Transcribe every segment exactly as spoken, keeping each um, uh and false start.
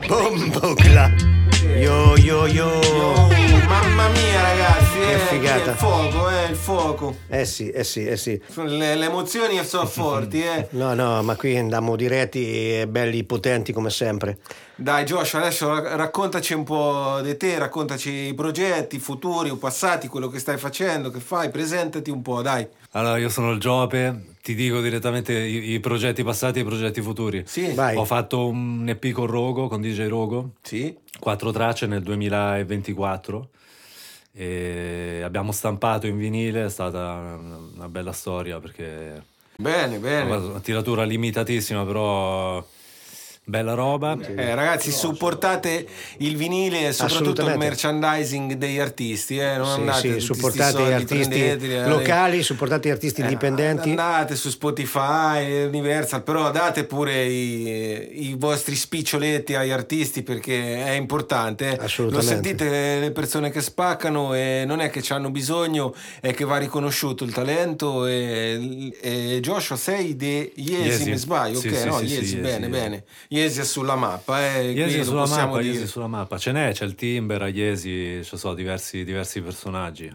Bombocla. Yo yo yo. Oh, mamma mia ragazzi, Che eh, figata. il fuoco, eh, il fuoco. Eh sì, eh sì, eh sì. Le, le emozioni sono forti, eh. No, no, ma qui andiamo diretti e belli potenti come sempre. Dai Josh, adesso ra- raccontaci un po' di te, raccontaci i progetti, i futuri o passati, quello che stai facendo, che fai, presentati un po', dai. Allora, io sono il Giope, ti dico direttamente i, i progetti passati e i progetti futuri. Sì. Vai. Ho fatto un E P con Rogo, con D J Rogo, Sì. quattro tracce nel duemilaventiquattro. E abbiamo stampato in vinile, è stata una, una bella storia perché Bene, bene. una tiratura limitatissima, però bella roba. Eh, ragazzi, supportate il vinile e soprattutto il Assolutamente. merchandising degli artisti, eh? Non Sì, andate sì, tutti sti supportate soldi, artisti prendeteli, eh, locali, supportate artisti eh, indipendenti. andate su Spotify, Universal, però date pure i, i vostri spiccioletti agli artisti perché è importante. eh. Lo Assolutamente. sentite le persone che spaccano e non è che ci hanno bisogno, è che va riconosciuto il talento. E, e Joshua, sei di Iesi, Iesi. mi sbaglio? Sì, ok, sì, no, sì, Iesi, sì, bene, Iesi. bene. Iesi è sulla mappa, eh, qui Iesi è lo sulla possiamo mappa, dire. Iesi è sulla mappa. Ce n'è, c'è il Timber, a Iesi, ci sono diversi, diversi personaggi.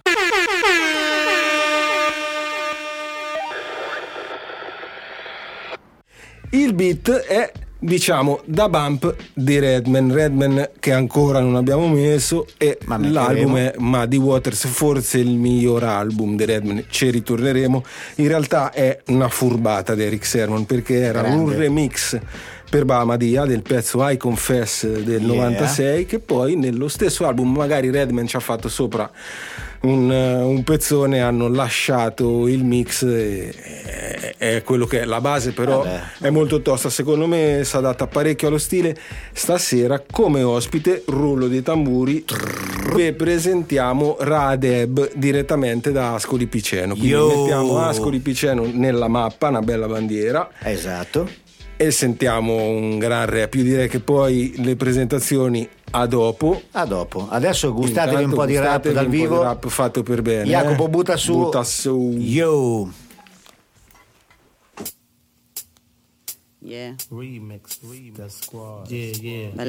Il beat è, diciamo, da bump di Redman, Redman che ancora non abbiamo messo, e Ma metteremo. l'album è Muddy Waters, forse il miglior album di Redman, ci ritorneremo. In realtà è una furbata di Eric Sermon perché era Grande. un remix per Bahamadia del pezzo I Confess del Yeah. novantasei, che poi nello stesso album magari Redman ci ha fatto sopra un, un pezzone, hanno lasciato il mix e, e- è quello che è la base, però Vabbè. è molto tosta, secondo me si adatta parecchio allo stile. Stasera come ospite, rullo di tamburi, vi presentiamo Radeb direttamente da Ascoli Piceno, quindi Yo. mettiamo Ascoli Piceno nella mappa, una bella bandiera, Esatto. e sentiamo un gran rap. Io direi che poi le presentazioni a dopo. A dopo. Adesso gustatevi un Intanto po' di rap gustatevi dal un po' vivo. di rap fatto per bene. Jacopo eh. butta su. Butta su. Yo. Yeah. Remix, the squad. Yeah, yeah.